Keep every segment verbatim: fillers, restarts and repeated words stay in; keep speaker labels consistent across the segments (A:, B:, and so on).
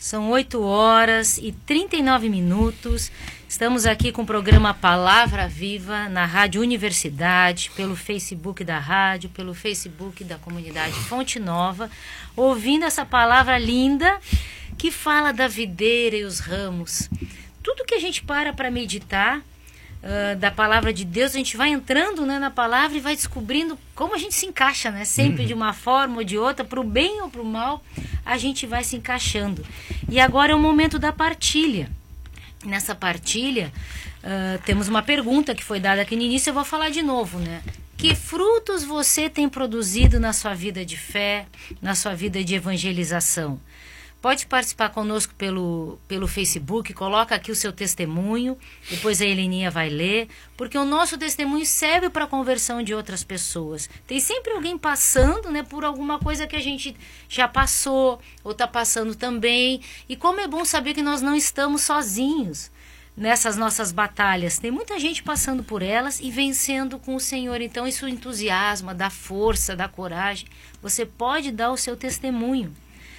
A: São oito horas e trinta e nove minutos. Estamos aqui com o programa Palavra Viva na Rádio Universidade, pelo Facebook da rádio, pelo Facebook da comunidade Fonte Nova, ouvindo essa palavra linda que fala da videira e os ramos. Tudo que a gente para para meditar uh, da palavra de Deus, a gente vai entrando, né, na palavra e vai descobrindo como a gente se encaixa, né? Sempre uhum. de uma forma ou de outra, para o bem ou para o mal, a gente vai se encaixando. E agora é o momento da partilha. Nessa partilha, uh, temos uma pergunta que foi dada aqui no início, eu vou falar de novo, né? Que frutos você tem produzido na sua vida de fé, na sua vida de evangelização? Pode participar conosco pelo, pelo Facebook, coloca aqui o seu testemunho, depois a Heleninha vai ler, porque o nosso testemunho serve para a conversão de outras pessoas. Tem sempre alguém passando, né, por alguma coisa que a gente já passou, ou está passando também. E como é bom saber que nós não estamos sozinhos nessas nossas batalhas. Tem muita gente passando por elas e vencendo com o Senhor. Então isso entusiasma, dá força, dá coragem. Você pode dar o seu testemunho.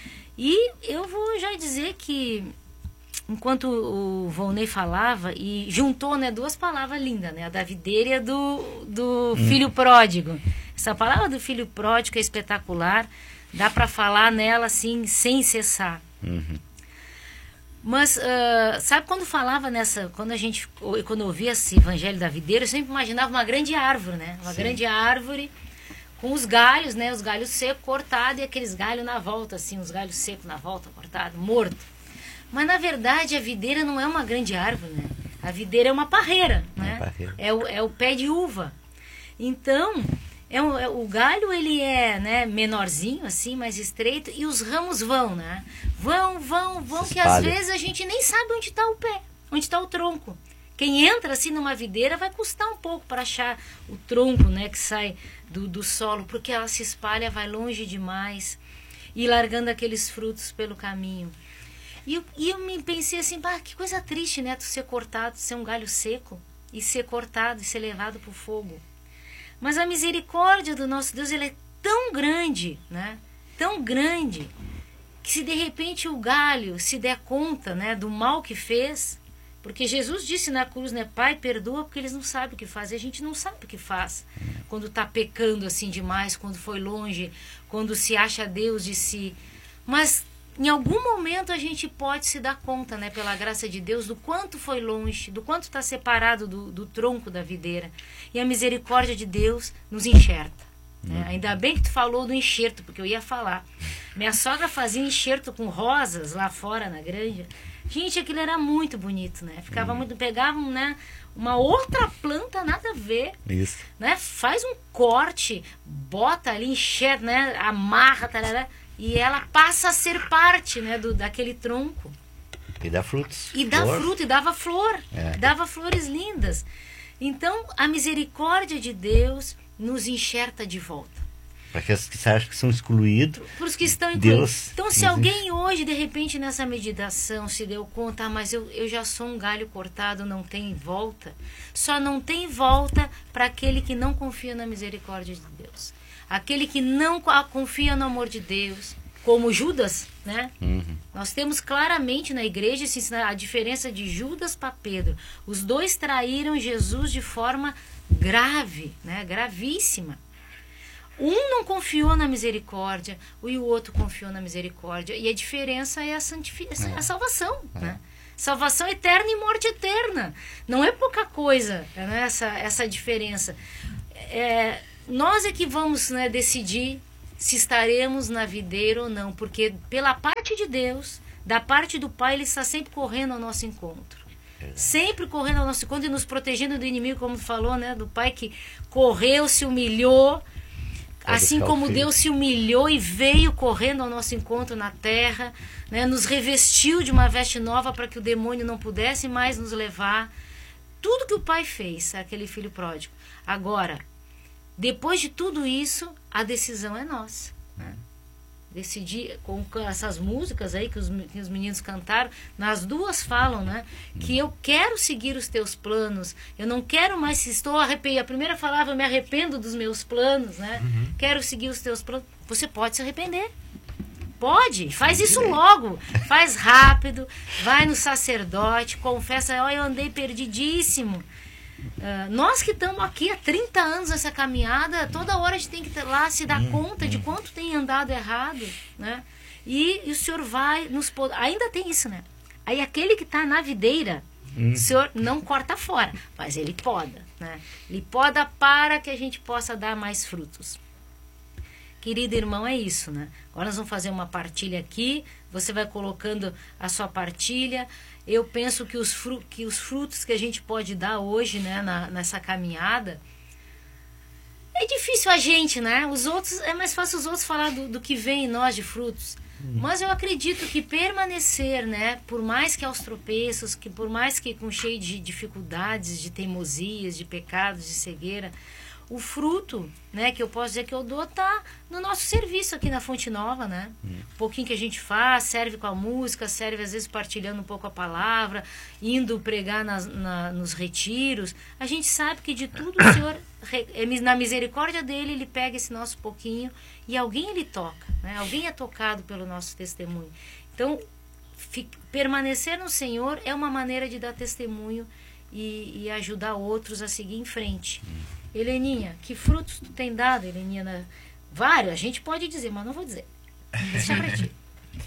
A: E eu vou já dizer que, enquanto o Volney falava, e juntou, né, duas palavras lindas, né, a da videira e a do, do hum. filho pródigo. Essa palavra do filho pródigo é espetacular, dá para falar nela assim, sem cessar. Uhum. Mas, uh, sabe quando falava nessa, quando a gente, quando eu ouvia esse evangelho da videira, eu sempre imaginava uma grande árvore, né, uma Sim. grande árvore, com os galhos, né, os galhos secos, cortados, e aqueles galhos na volta, assim, os galhos secos na volta, cortado, morto. Mas, na verdade, a videira não é uma grande árvore, né? A videira é uma parreira, né? Uma parreira. É, o, é o pé de uva. Então, é o, é, o galho, ele é, né, menorzinho, assim, mais estreito, e os ramos vão, né? Vão, vão, vão, que às vezes a gente nem sabe onde está o pé, onde está o tronco. Quem entra assim numa videira vai custar um pouco para achar o tronco, né, que sai do, do solo, porque ela se espalha, vai longe demais, e largando aqueles frutos pelo caminho. E, e eu me pensei assim, bah, que coisa triste, né, tu ser cortado, ser um galho seco, e ser cortado e ser levado para o fogo. Mas a misericórdia do nosso Deus, ele é tão grande, né, tão grande, que se de repente o galho se der conta, né, do mal que fez. Porque Jesus disse na cruz, né, Pai, perdoa porque eles não sabem o que fazem. A gente não sabe o que faz quando está pecando assim demais, quando foi longe, quando se acha Deus de si. Mas em algum momento a gente pode se dar conta, né, pela graça de Deus, do quanto foi longe, do quanto está separado do, do tronco da videira. E a misericórdia de Deus nos enxerta. Né? Ainda bem que tu falou do enxerto, porque eu ia falar. Minha sogra fazia enxerto com rosas lá fora na granja. Gente, aquilo era muito bonito, né? Ficava hum. muito... Pegavam, né, uma outra planta, nada a ver. Isso. Né? Faz um corte, bota ali, enxerta, né? Amarra, tarará, e ela passa a ser parte, né, do, daquele tronco.
B: E dá frutos.
A: E dá flor. fruto, e dava flor. É. Dava flores lindas. Então, a misericórdia de Deus nos enxerta de volta.
B: Para aqueles que acham que são excluídos.
A: Para os que estão incluídos.
B: Deus,
A: então, se alguém hoje, de repente, nessa meditação, se deu conta, ah, mas eu, eu já sou um galho cortado, não tem volta. Só não tem volta para aquele que não confia na misericórdia de Deus. Aquele que não confia no amor de Deus, como Judas, né? Uhum. Nós temos claramente na igreja a diferença de Judas para Pedro. Os dois traíram Jesus de forma grave, né? Gravíssima. Um não confiou na misericórdia, e o outro confiou na misericórdia. E a diferença é a, santificação, é. a salvação. É. Né? Salvação eterna e morte eterna. Não é pouca coisa, né, essa, essa diferença. É, nós é que vamos, né, decidir se estaremos na videira ou não. Porque pela parte de Deus, da parte do Pai, Ele está sempre correndo ao nosso encontro. Sempre correndo ao nosso encontro e nos protegendo do inimigo, como falou, né, do Pai que correu, se humilhou. Assim como Deus se humilhou e veio correndo ao nosso encontro na terra, né, nos revestiu de uma veste nova para que o demônio não pudesse mais nos levar. Tudo que o Pai fez, aquele filho pródigo. Agora, depois de tudo isso, a decisão é nossa. Né? Decidir, com essas músicas aí que os, que os meninos cantaram, nas duas falam, né, que eu quero seguir os teus planos, eu não quero mais, se estou arrependido, a primeira falava, eu me arrependo dos meus planos, né, uhum. quero seguir os teus planos. Você pode se arrepender, Pode, faz isso logo, faz rápido, vai no sacerdote, confessa, ó, eu andei perdidíssimo. Uh, nós que estamos aqui há trinta anos nessa caminhada, toda hora a gente tem que ir lá se dar conta de quanto tem andado errado, né? E, e o Senhor vai nos podar. Ainda tem isso, né? Aí aquele que está na videira, hum. o Senhor não corta fora, mas ele poda, né? Ele poda para que a gente possa dar mais frutos. Querido irmão, é isso, né? Agora nós vamos fazer uma partilha aqui, você vai colocando a sua partilha. Eu penso que os, fru que os frutos que a gente pode dar hoje, né, na, nessa caminhada, é difícil a gente, né? Os outros, é mais fácil os outros falar do, do que vem em nós de frutos. Hum. Mas eu acredito que permanecer, né, por mais que aos tropeços, que por mais que com cheio de dificuldades, de teimosias, de pecados, de cegueira, o fruto, né, que eu posso dizer que eu dou tá no nosso serviço aqui na Fonte Nova, né? Hum. Um pouquinho que a gente faz, serve com a música, serve às vezes partilhando um pouco a palavra, indo pregar nas, na, nos retiros. A gente sabe que de tudo o Senhor, na misericórdia dele, ele pega esse nosso pouquinho e alguém ele toca, né? Alguém é tocado pelo nosso testemunho. Então, fique, permanecer no Senhor é uma maneira de dar testemunho e, e ajudar outros a seguir em frente. Hum. Heleninha, que frutos tu tem dado, Heleninha? Na... Vários, a gente pode dizer, mas não vou dizer. Deixa pra ti.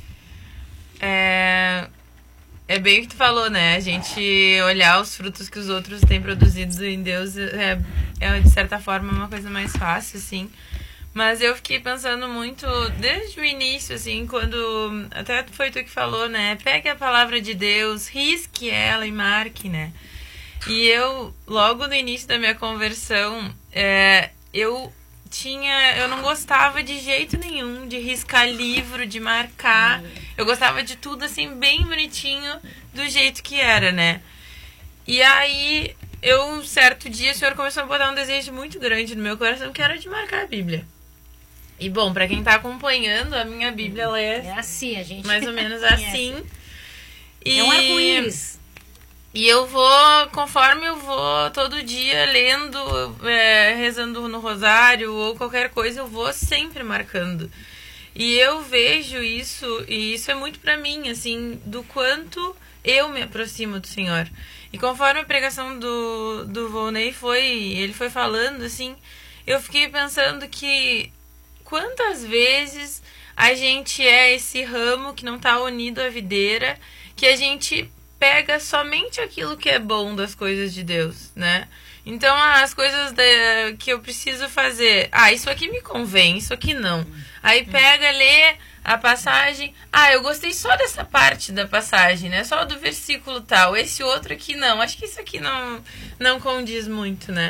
C: É, é bem o que tu falou, né? A gente olhar os frutos que os outros têm produzido em Deus é, é de certa forma, uma coisa mais fácil, assim. Mas eu fiquei pensando muito, desde o início, assim, quando... Até foi tu que falou, né? Pegue a palavra de Deus, risque ela e marque, né? E eu, logo no início da minha conversão, é, eu tinha, eu não gostava de jeito nenhum de riscar livro, de marcar. Eu gostava de tudo assim, bem bonitinho, do jeito que era, né? E aí, eu, um certo dia, o Senhor começou a botar um desejo muito grande no meu coração, que era de marcar a Bíblia. E, bom, pra quem tá acompanhando, a minha Bíblia, ela é...
A: É assim, a gente...
C: Mais ou menos assim.
A: E... É um arco-íris.
C: E eu vou, conforme eu vou todo dia lendo, é, rezando no rosário ou qualquer coisa, eu vou sempre marcando. E eu vejo isso, e isso é muito pra mim, assim, do quanto eu me aproximo do Senhor. E conforme a pregação do, do Volney foi, ele foi falando, assim, eu fiquei pensando que quantas vezes a gente é esse ramo que não tá unido à videira, que a gente... pega somente aquilo que é bom das coisas de Deus, né? Então, as coisas de, que eu preciso fazer, ah, isso aqui me convém, isso aqui não. Aí pega, lê a passagem, ah, eu gostei só dessa parte da passagem, né? Só do versículo tal, esse outro aqui não, acho que isso aqui não, não condiz muito, né?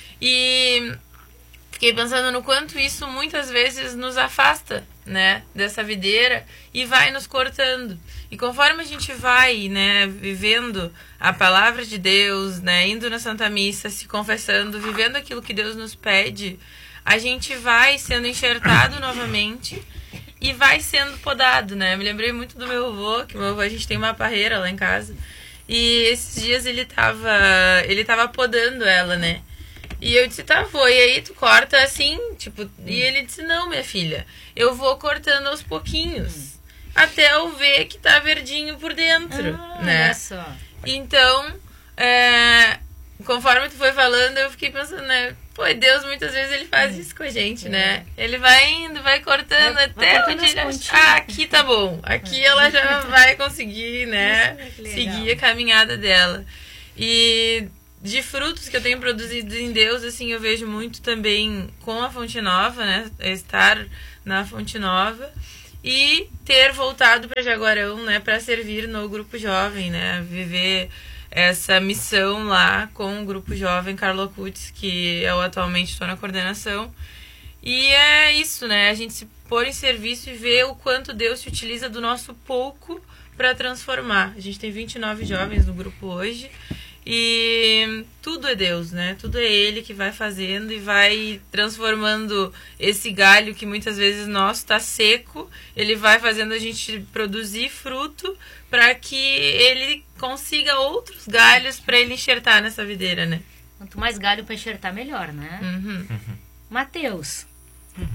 C: E fiquei pensando no quanto isso muitas vezes nos afasta, né, dessa videira e vai nos cortando. E conforme a gente vai, né, vivendo a palavra de Deus, né, indo na Santa Missa, se confessando, vivendo aquilo que Deus nos pede, a gente vai sendo enxertado novamente e vai sendo podado, né? Me lembrei muito do meu avô, que meu avô, a gente tem uma parreira lá em casa, e esses dias ele tava, ele tava podando ela, né? E eu disse, tá, vô, e aí tu corta assim, tipo... E ele disse, não, minha filha, eu vou cortando aos pouquinhos, até eu ver que tá verdinho por dentro,
A: ah,
C: né?
A: Olha só.
C: Então, é, conforme tu foi falando, eu fiquei pensando, né? Pô, Deus muitas vezes ele faz isso com a gente, é. né? Ele vai indo, vai cortando vai, até vai onde ele acha, ah, aqui tá bom. Aqui é. ela já vai conseguir, né? Seguir a caminhada dela. E... de frutos que eu tenho produzido em Deus, assim, eu vejo muito também com a Fonte Nova, né? Estar na Fonte Nova e ter voltado para Jaguarão, né? Para servir no Grupo Jovem, né? Viver essa missão lá com o Grupo Jovem Carlo Acutis, que eu atualmente estou na coordenação. E é isso, né? A gente se pôr em serviço e ver o quanto Deus se utiliza do nosso pouco para transformar. A gente tem vinte e nove jovens no grupo hoje. E tudo é Deus, né? Tudo é Ele que vai fazendo e vai transformando esse galho que muitas vezes nosso está seco. Ele vai fazendo a gente produzir fruto para que Ele consiga outros galhos para Ele enxertar nessa videira, né?
A: Quanto mais galho para enxertar, melhor, né?
C: Uhum.
A: Mateus.
B: Uhum.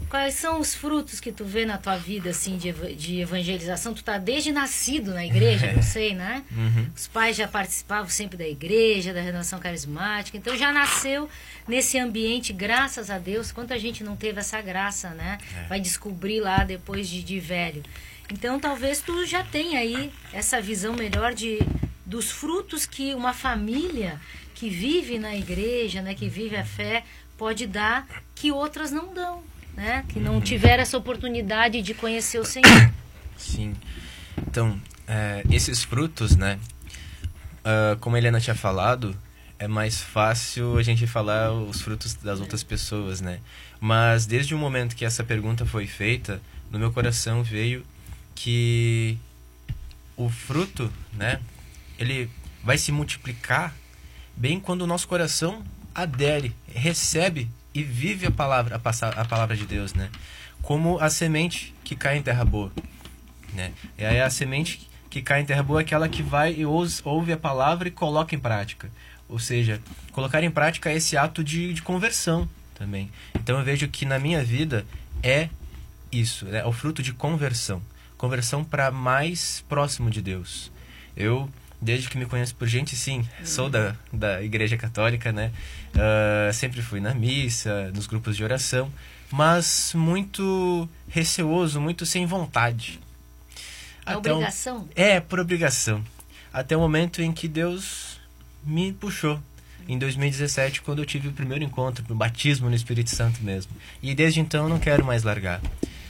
A: Quais são os frutos que tu vê na tua vida, assim, de, eva- de evangelização? Tu tá desde nascido na igreja, não sei, né?
D: Uhum.
A: Os pais já participavam sempre da igreja, da renovação carismática. Então já nasceu nesse ambiente, graças a Deus. Quanta gente não teve essa graça, né?
D: É.
A: Vai descobrir lá depois de, de velho. Então talvez tu já tenha aí essa visão melhor de, dos frutos que uma família que vive na igreja, né? Que vive a fé, pode dar, que outras não dão. Né? Que não tiveram essa oportunidade de conhecer o Senhor.
D: Sim. Então, é, esses frutos, né? Uh, como a Helena tinha falado, é mais fácil a gente falar os frutos das outras pessoas, né? Mas desde o momento que essa pergunta foi feita, no meu coração veio que o fruto, né? Ele vai se multiplicar bem quando o nosso coração adere, recebe e vive a palavra, a, passa, a palavra de Deus, né? Como a semente que cai em terra boa, né? E aí a semente que cai em terra boa é aquela que vai e ouve, ouve a palavra e coloca em prática. Ou seja, colocar em prática esse ato de, de conversão também. Então eu vejo que na minha vida é isso, né? É o fruto de conversão. Conversão para mais próximo de Deus. Eu... Desde que me conheço por gente, sim, sou da, da Igreja Católica, né? Uh, sempre fui na missa, nos grupos de oração, mas muito receoso, muito sem vontade.
A: É
D: Até
A: obrigação?
D: O... É, por obrigação. Até o momento em que Deus me puxou. Em dois mil e dezessete, quando eu tive o primeiro encontro, o batismo no Espírito Santo mesmo. E desde então eu não quero mais largar.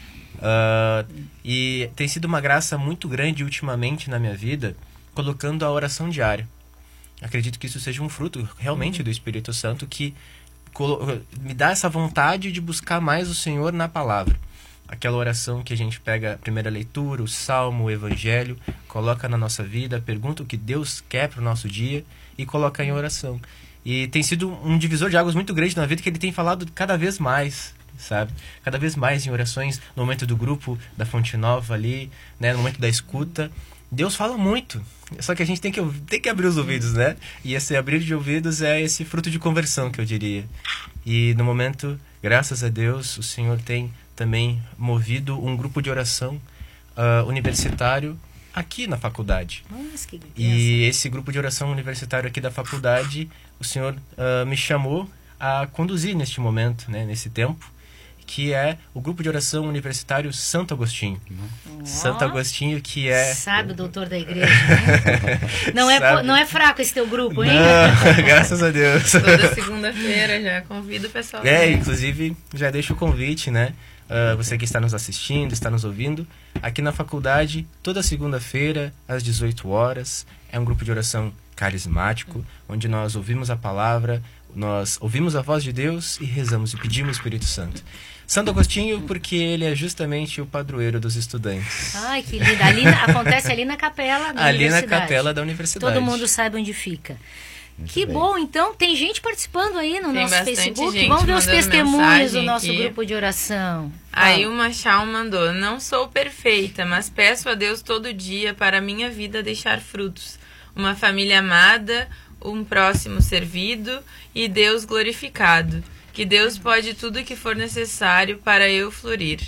D: Uh, e tem sido uma graça muito grande ultimamente na minha vida, colocando a oração diária. Acredito que isso seja um fruto realmente do Espírito Santo que me dá essa vontade de buscar mais o Senhor na palavra. Aquela oração que a gente pega a primeira leitura, o salmo, o evangelho, coloca na nossa vida, pergunta o que Deus quer para o nosso dia e coloca em oração. E tem sido um divisor de águas muito grande na vida, que ele tem falado cada vez mais, sabe? Cada vez mais em orações, no momento do grupo da Fonte Nova ali, né? No momento da escuta. Deus fala muito, só que a gente tem que, tem que abrir os ouvidos, né? E esse abrir de ouvidos é esse fruto de conversão, que eu diria. E no momento, graças a Deus, o Senhor tem também movido um grupo de oração uh, universitário aqui na faculdade.
A: Nossa, que
D: E esse grupo de oração universitário aqui da faculdade, o Senhor uh, me chamou a conduzir neste momento, né? Nesse tempo, que é o grupo de oração universitário Santo Agostinho.
A: Oh.
D: Santo Agostinho, que é...
A: Sabe o doutor da igreja, né? Não é,
D: Sabe?
A: não é fraco esse teu grupo, hein?
D: Não, graças a Deus.
C: Toda segunda-feira já convido o pessoal.
D: É, inclusive, já deixo o convite, né? Uh, você que está nos assistindo, está nos ouvindo, aqui na faculdade, toda segunda-feira, às dezoito horas, é um grupo de oração carismático, onde nós ouvimos a palavra, nós ouvimos a voz de Deus e rezamos e pedimos o Espírito Santo. Santo Agostinho, porque ele é justamente o padroeiro dos estudantes.
A: Ai, que lindo. Ali, acontece ali na capela da
D: Ali na
A: universidade.
D: capela da universidade.
A: Todo mundo sabe onde fica.
B: Muito
A: Que
B: bem.
A: bom, então tem gente participando aí no
C: Tem
A: nosso
C: bastante
A: Facebook.
C: gente
A: Vamos ver os
C: mandando
A: testemunhos do
C: mensagem
A: nosso
C: aqui.
A: grupo de oração.
C: Aí
A: Fala.
C: uma Chal mandou: não sou perfeita, mas peço a Deus todo dia para a minha vida deixar frutos. Uma família amada, um próximo servido e Deus glorificado. Que Deus pode tudo que for necessário para eu florir.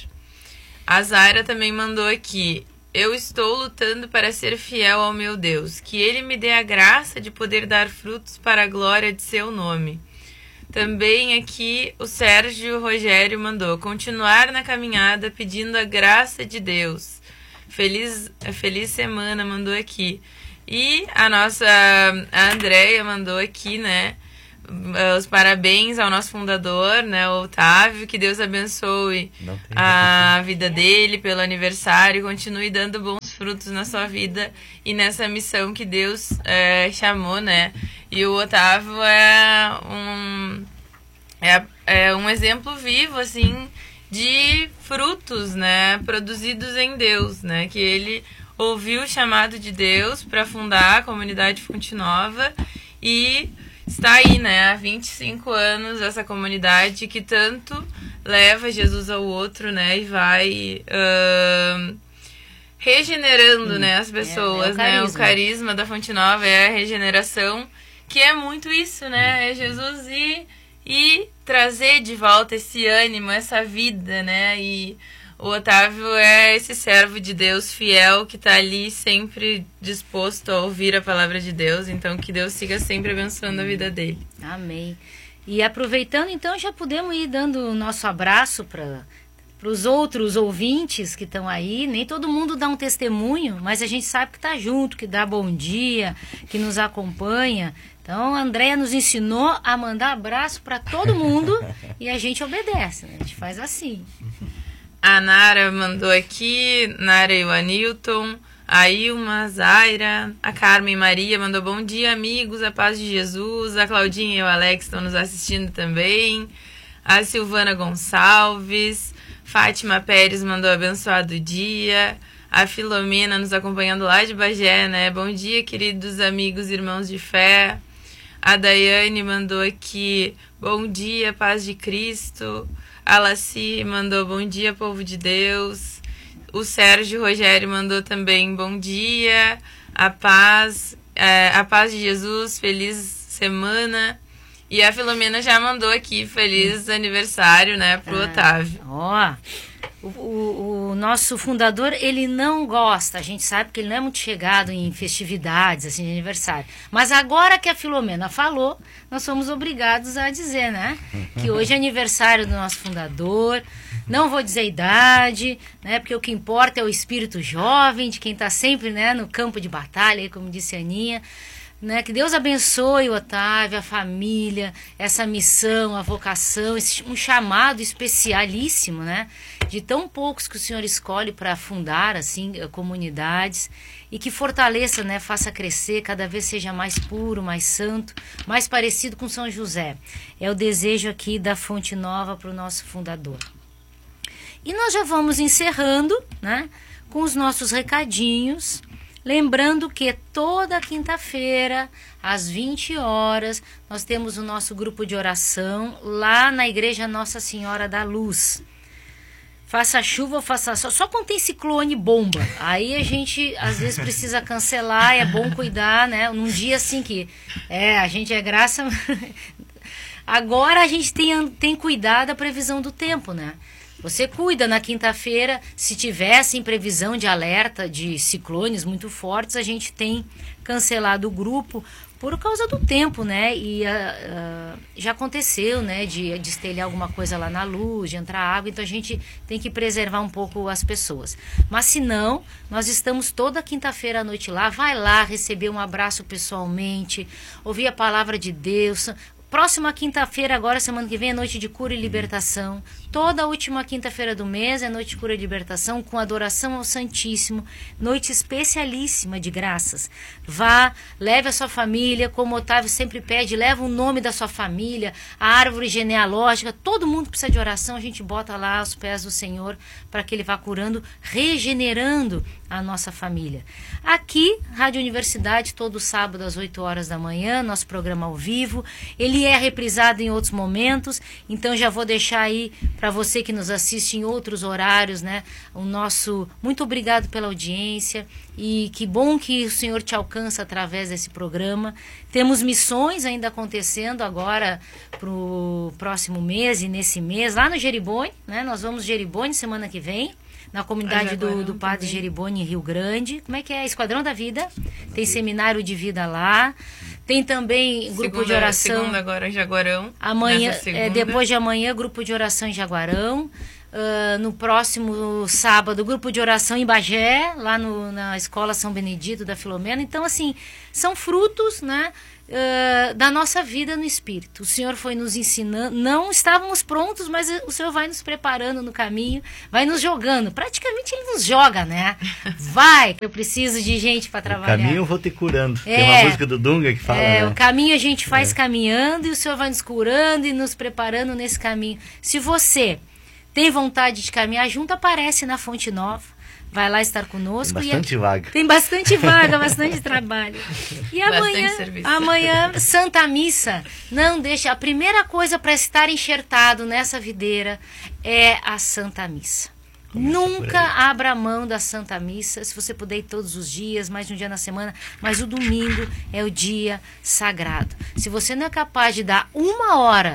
C: A Zaira também mandou aqui: eu estou lutando para ser fiel ao meu Deus. Que Ele me dê a graça de poder dar frutos para a glória de seu nome. Também aqui o Sérgio Rogério mandou: continuar na caminhada pedindo a graça de Deus. Feliz, feliz semana mandou aqui. E a nossa a Andréia mandou aqui, né? Os parabéns ao nosso fundador, né, o Otávio, que Deus abençoe
B: Não tem
C: a vida dele pelo aniversário, continue dando bons frutos na sua vida e nessa missão que Deus é, chamou, né? E o Otávio é um é, é um exemplo vivo, assim, de frutos, né, produzidos em Deus, né? Que ele ouviu o chamado de Deus para fundar a comunidade Fonte Nova e está aí, né, há vinte e cinco anos, essa comunidade que tanto leva Jesus ao outro, né, e vai uh, regenerando, hum, né, as pessoas, é, é o né, o carisma da Fonte Nova é a regeneração, que é muito isso, né, é Jesus ir, ir trazer de volta esse ânimo, essa vida, né? E o Otávio é esse servo de Deus fiel que está ali sempre disposto a ouvir a palavra de Deus. Então, que Deus siga sempre abençoando a vida dele.
A: Amém. E aproveitando, então, já podemos ir dando o nosso abraço para os outros ouvintes que estão aí. Nem todo mundo dá um testemunho, mas a gente sabe que está junto, que dá bom dia, que nos acompanha. Então, a Andréia nos ensinou a mandar abraço para todo mundo e a gente obedece, né? A gente faz assim.
C: A Nara mandou aqui, Nara e o Anilton, a Ilma, a Zaira, a Carmen Maria mandou bom dia, amigos, a paz de Jesus. A Claudinha e o Alex estão nos assistindo também. A Silvana Gonçalves, Fátima Pérez mandou abençoado dia. A Filomena nos acompanhando lá de Bagé, né? Bom dia, queridos amigos e irmãos de fé. A Daiane mandou aqui, bom dia, paz de Cristo. A Laci mandou bom dia, povo de Deus. O Sérgio Rogério mandou também bom dia. A paz, é, a paz de Jesus, feliz semana. E a Filomena já mandou aqui feliz aniversário, né, pro ah, Otávio.
A: Ó, o, o, o nosso fundador, ele não gosta, a gente sabe que ele não é muito chegado em festividades, assim, de aniversário. Mas agora que a Filomena falou, nós somos obrigados a dizer, né, que hoje é aniversário do nosso fundador. Não vou dizer a idade, né, porque o que importa é o espírito jovem, de quem está sempre, né, no campo de batalha, como disse a Aninha. Né, que Deus abençoe o Otávio, a família, essa missão, a vocação, esse, um chamado especialíssimo, né, de tão poucos que o Senhor escolhe para fundar assim, comunidades, e que fortaleça, né, faça crescer, cada vez seja mais puro, mais santo, mais parecido com São José. É o desejo aqui da Fonte Nova para o nosso fundador. E nós já vamos encerrando, né, com os nossos recadinhos. Lembrando que toda quinta-feira, às vinte horas, nós temos o nosso grupo de oração lá na Igreja Nossa Senhora da Luz. Faça chuva ou faça sol, só quando tem ciclone bomba. Aí a gente, às vezes, precisa cancelar, é bom cuidar, né? Num dia assim que, é, a gente é graça... Agora a gente tem, tem cuidado da previsão do tempo, né? Você cuida na quinta-feira, se tivesse em previsão de alerta de ciclones muito fortes, a gente tem cancelado o grupo por causa do tempo, né? E uh, uh, já aconteceu, né? De, de estelhar alguma coisa lá na luz, de entrar água, então a gente tem que preservar um pouco as pessoas. Mas se não, nós estamos toda quinta-feira à noite lá, vai lá receber um abraço pessoalmente, ouvir a palavra de Deus. Próxima quinta-feira, agora, semana que vem, é noite de cura e libertação. Toda a última quinta-feira do mês é noite de cura e libertação, com adoração ao Santíssimo. Noite especialíssima de graças. Vá, leve a sua família, como o Otávio sempre pede, leva o nome da sua família, a árvore genealógica. Todo mundo precisa de oração, a gente bota lá aos pés do Senhor para que Ele vá curando, regenerando a nossa família. Aqui, Rádio Universidade, todo sábado às oito horas da manhã, nosso programa ao vivo. Ele é reprisado em outros momentos, então já vou deixar aí para você que nos assiste em outros horários, né? O nosso muito obrigado pela audiência e que bom que o Senhor te alcança através desse programa. Temos missões ainda acontecendo agora para o próximo mês e nesse mês, lá no Geribone, né? Nós vamos Geribone semana que vem, na comunidade do, do Padre também. Geribone, em Rio Grande. Como é que é? Esquadrão da Vida. Tem seminário de vida lá. Tem também grupo
C: segunda,
A: de oração.
C: Segunda agora em Jaguarão.
A: Amanhã, é, depois de amanhã, grupo de oração em Jaguarão. Uh, no próximo sábado, grupo de oração em Bagé, lá no, na Escola São Benedito da Filomena. Então, assim, são frutos, né, uh, da nossa vida no Espírito. O Senhor foi nos ensinando, não estávamos prontos, mas o Senhor vai nos preparando no caminho, vai nos jogando. Praticamente Ele nos joga, né? Vai, eu preciso de gente para trabalhar.
B: O caminho eu vou te curando.
A: É,
B: tem uma música do Dunga que fala,
A: é,
B: né?
A: O caminho a gente faz
B: é.
A: caminhando e o Senhor vai nos curando e nos preparando nesse caminho. Se você tem vontade de caminhar junto, aparece na Fonte Nova. Vai lá estar conosco.
B: Tem bastante
A: e,
B: vaga.
A: Tem bastante vaga, bastante trabalho. E amanhã, amanhã, Santa Missa. Não deixa. A primeira coisa para estar enxertado nessa videira é a Santa Missa. Começa Nunca abra mão da Santa Missa. Se você puder ir todos os dias, mais de um dia na semana. Mas o domingo é o dia sagrado. Se você não é capaz de dar uma hora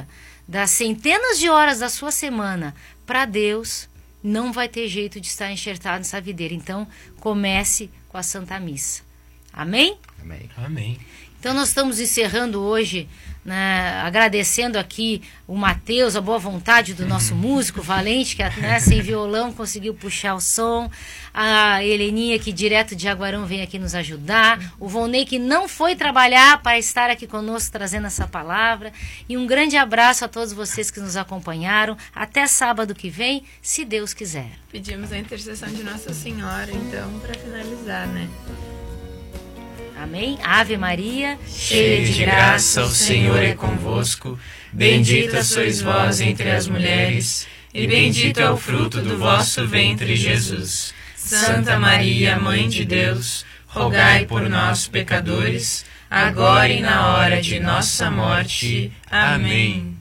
A: das centenas de horas da sua semana para Deus, não vai ter jeito de estar enxertado nessa videira. Então, comece com a Santa Missa. Amém?
B: Amém.
D: Amém.
A: Então, nós estamos encerrando hoje, né, agradecendo aqui o Mateus, a boa vontade do nosso músico valente, que, né, sem violão conseguiu puxar o som, a Heleninha, que direto de Jaguarão vem aqui nos ajudar, o Volney, que não foi trabalhar para estar aqui conosco trazendo essa palavra, e um grande abraço a todos vocês que nos acompanharam. Até sábado que vem, se Deus quiser.
C: Pedimos a intercessão de Nossa Senhora, então, para finalizar, né?
A: Amém? Ave Maria,
D: cheia de graça, o Senhor é convosco. Bendita sois vós entre as mulheres, e bendito é o fruto do vosso ventre, Jesus. Santa Maria, Mãe de Deus, rogai por nós, pecadores, agora e na hora de nossa morte. Amém.